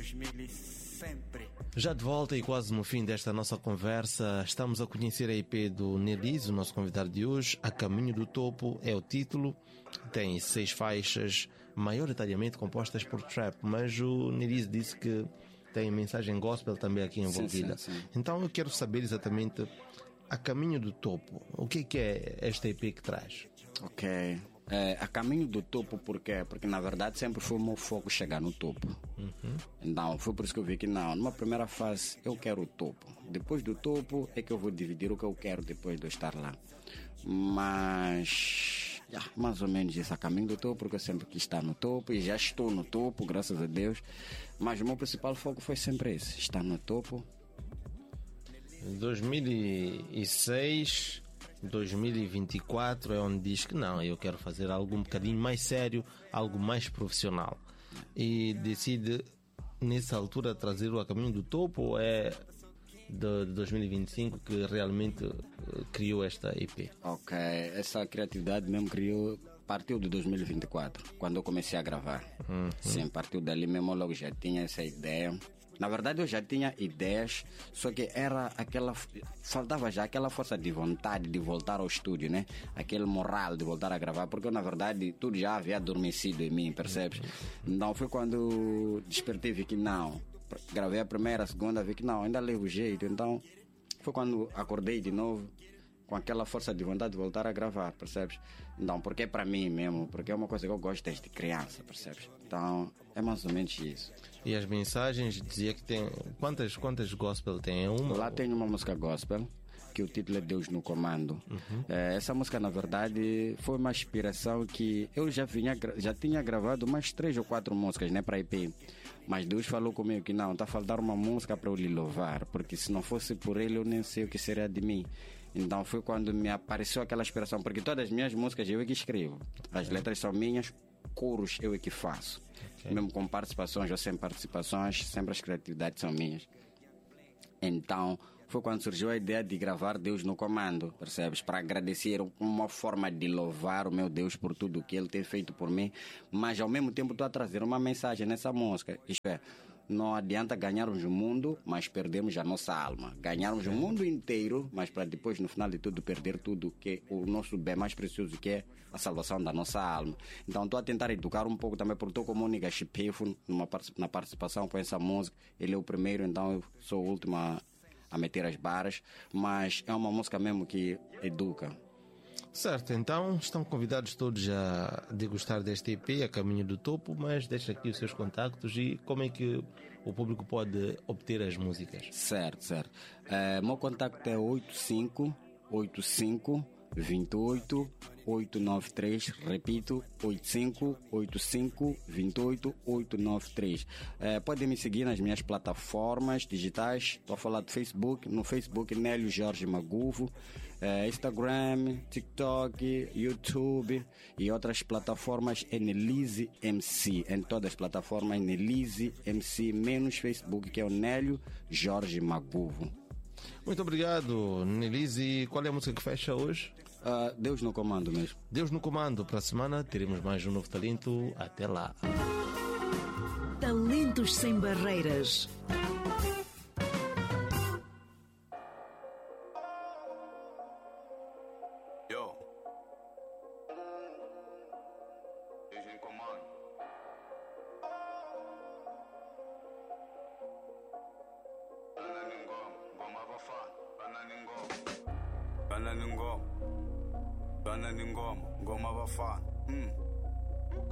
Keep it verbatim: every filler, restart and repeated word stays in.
dois mil e sempre. Já de volta e quase no fim desta nossa conversa, estamos a conhecer a E P do Nelize, o nosso convidado de hoje. A Caminho do Topo é o título, tem seis faixas, maioritariamente compostas por trap, mas o Nelize disse que tem mensagem gospel também aqui envolvida. Sim, sim, sim. Então eu quero saber exatamente A Caminho do Topo. O que é, que é esta E P que traz? Ok. É, a Caminho do Topo, por quê? Porque na verdade sempre foi o meu foco chegar no topo. Uhum. Então foi por isso que eu vi que não, numa primeira fase eu quero o topo. Depois do topo é que eu vou dividir o que eu quero depois de eu estar lá. Mas yeah, mais ou menos isso, a Caminho do Topo, porque eu sempre quis estar no topo e já estou no topo, graças a Deus. Mas o meu principal foco foi sempre esse, estar no topo. Em dois mil e seis, dois mil e vinte e quatro é onde diz que não, eu quero fazer algo um bocadinho mais sério, algo mais profissional. E decide, nessa altura, trazer o A Caminho do Topo, ou é de dois mil e vinte e cinco que realmente criou esta E P? Ok, essa criatividade mesmo criou, partiu de dois mil e vinte e quatro, quando eu comecei a gravar. Uhum. Sim, partiu dali mesmo, logo já tinha essa ideia. Na verdade eu já tinha ideias, só que era aquela, faltava já aquela força de vontade de voltar ao estúdio, né? Aquele moral de voltar a gravar, porque eu, na verdade tudo já havia adormecido em mim, percebes? Então foi quando despertei e vi que não, gravei a primeira, a segunda, vi que não, ainda levo jeito. Então foi quando acordei de novo com aquela força de vontade de voltar a gravar, percebes? Então, porque é para mim mesmo, porque é uma coisa que eu gosto desde criança, percebes? Então é mais ou menos isso. E as mensagens, dizia que tem... Quantas, quantas gospel tem? Uma? Lá tem uma música gospel, que o título é Deus no Comando. Uhum. É, essa música, na verdade, foi uma inspiração que eu já, vinha, já tinha gravado umas três ou quatro músicas, né, para I P. Mas Deus falou comigo que não, está a faltar uma música para eu lhe louvar, porque se não fosse por ele, eu nem sei o que seria de mim. Então foi quando me apareceu aquela inspiração, porque todas as minhas músicas eu é que escrevo. As letras são minhas, coros eu é que faço. Okay. Mesmo com participações ou sem participações, sempre as criatividades são minhas. Então foi quando surgiu a ideia de gravar Deus no Comando, percebes? Para agradecer, uma forma de louvar o meu Deus por tudo que Ele tem feito por mim, mas ao mesmo tempo estou a trazer uma mensagem nessa música. Isto é, não adianta ganharmos o mundo, mas perdemos a nossa alma. Ganharmos o mundo inteiro, mas para depois, no final de tudo, perder tudo que é o nosso bem mais precioso, que é a salvação da nossa alma. Então estou a tentar educar um pouco também, porque estou como o Niga Chipefo na participação com essa música. Ele é o primeiro, então eu sou o último a, a meter as barras, mas é uma música mesmo que educa. Certo, então estão convidados todos a degustar deste E P, A Caminho do Topo, mas deixa aqui os seus contactos e como é que o público pode obter as músicas. Certo, certo. Uh, meu contacto é oito cinco oito cinco dois oito oito nove três, repito, oito cinco oito cinco dois oito oito nove três. É, podem me seguir nas minhas plataformas digitais. Estou a falar do Facebook, no Facebook Nélio Jorge Maguvo, é, Instagram, TikTok, YouTube e outras plataformas é Nelize M C. Em todas as plataformas Nelize M C, menos Facebook, que é o Nélio Jorge Maguvo. Muito obrigado, Nelize. Qual é a música que fecha hoje? Uh, Deus no Comando mesmo. Deus no Comando. Para a semana teremos mais um novo talento. Até lá. Talentos sem barreiras. Yo. Deus no Comando. Banana ngoma, banana ngoma, ngoma bafana. Mm.